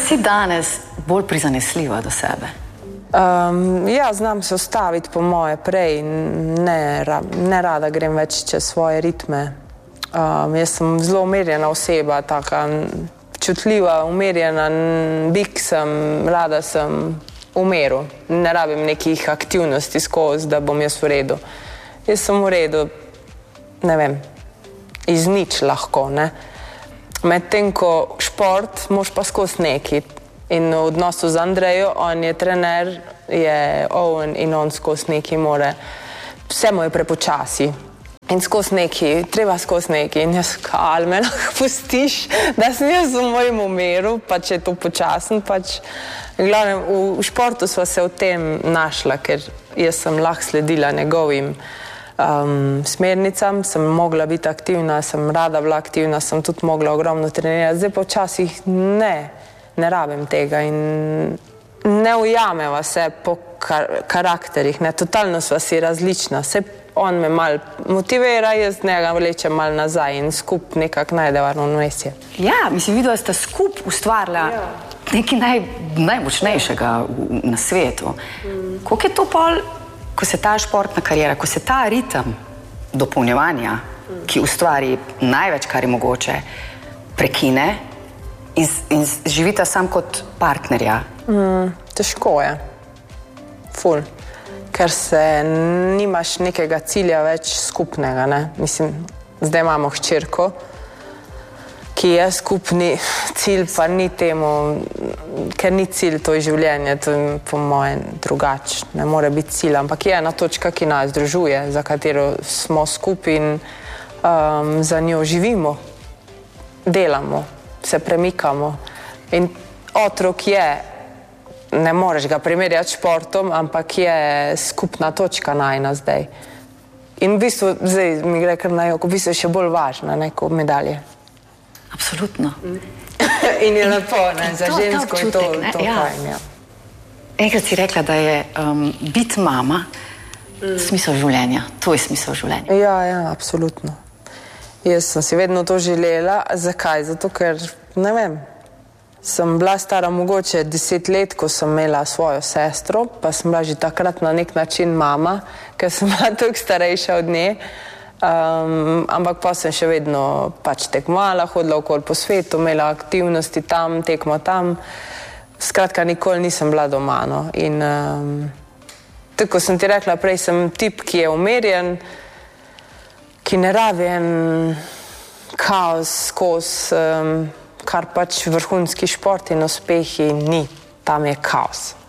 si danes bolj prizanesljiva do sebe? Ja, znam se ustaviti po moje prej, ne rada grem več čez svoje ritme. Jaz sem zelo umirjena oseba, taka čutljiva, umirjena, bik sem, rada sem v miru. Ne rabim nekih aktivnosti skozi, da bom jaz v redu. Jaz sem v redu, ne vem, iz nič lahko, ne. Medtem ko šport, moš pa skozi neki. In v odnosu z Andrejo, on je trener, je Owen in on skozi neki more, vse mu je prepočasi. In skozi neki, treba skozi neki. In jaz, ali me lahko pustiš, da sem jaz v mojem umiru, pa če je to počasen, pač. Glavnem, v športu sva se v tem našla, ker jaz sem lahko sledila njegovim smernicam, sem mogla biti aktivna, sem rada bila aktivna, sem tudi mogla ogromno trenirati. Zdaj pa včasih ne rabim tega in ne ujameva se po karakterih, ne, totalno sva si različna. Vse on me malo motivira, jaz njega vlečem malo nazaj in skup nekako najdeva ravnovesje. Ja, mislim, videla sta skup ustvarila nekaj najmočnejšega na svetu. Koliko je to pol, ko se ta športna karijera, ko se ta ritem dopolnjevanja, ki ustvari največ, kar je mogoče, prekine in živita sam kot partnerja? Težko je. Ful. Ker se nimaš nekega cilja več skupnega, ne. Mislim, zdaj imamo hčerko, ki je skupni cilj, pa ni temu, ker ni cilj to življenje, to je po mojem drugače, ne more biti cilj, ampak je ena točka, ki nas združuje, za katero smo skupaj in za njo živimo, delamo, se premikamo. In otrok je, ne moreš ga primerjati s športom, ampak je skupna točka najna zdaj. In v bistvu, zdaj mi gre kar na joko, v bistvu je še bolj važna, ne, kot medalje. Absolutno. In je lepo, ne, za žensko je to fajn, ja. Enkrat si rekla, da je biti mama smisel življenja, tvoj smisel življenja. Ja, absolutno. Jaz sem si vedno to želela. Zakaj? Zato, ker, ne vem, sem bila stara mogoče 10 let, ko sem imela svojo sestro, pa sem bila že takrat na nek način mama, ker sem bila toliko starejša od nje. Ampak pa sem še vedno pač tekmovala, hodila okoli po svetu, imela aktivnosti tam, tekmo tam. Skratka, nikoli nisem bila doma, no. In tako sem ti rekla, prej sem tip, ki je umirjen, ki ne rabi en kaos skozi, kar pač vrhunski šport in uspehi ni. Tam je kaos.